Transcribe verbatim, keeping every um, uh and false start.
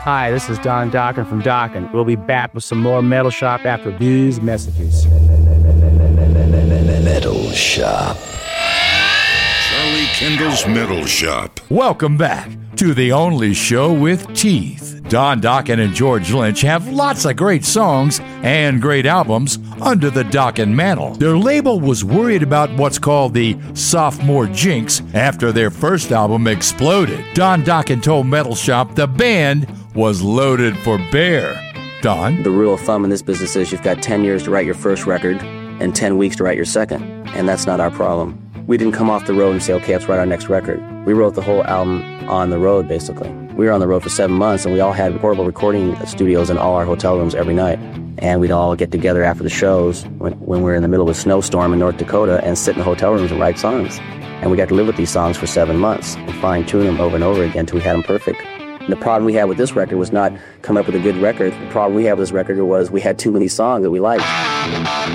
Hi, this is Don Dokken from Dokken. We'll be back with some more Metal Shop after these messages. Metal Shop. Charlie Kendall's Metal Shop. Welcome back to the only show with teeth. Don Dokken and George Lynch have lots of great songs and great albums under the Dokken mantle. Their label was worried about what's called the sophomore jinx after their first album exploded. Don Dokken told Metal Shop the band was loaded for bear. Don? The rule of thumb in this business is you've got ten years to write your first record and ten weeks to write your second, and that's not our problem. We didn't come off the road and say, okay, let's write our next record. We wrote the whole album on the road, basically. We were on the road for seven months, and we all had portable recording studios in all our hotel rooms every night. And we'd all get together after the shows when, when we were in the middle of a snowstorm in North Dakota and sit in the hotel rooms and write songs. And we got to live with these songs for seven months and fine-tune them over and over again until we had them perfect. And the problem we had with this record was not coming up with a good record. The problem we had with this record was we had too many songs that we liked.